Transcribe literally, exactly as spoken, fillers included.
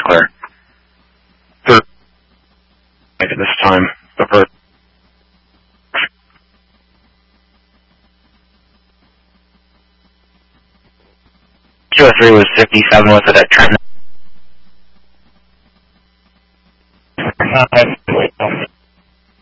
clear. Third, at this time, the first. two oh three was fifty-seven, was it at Trenton? Uh,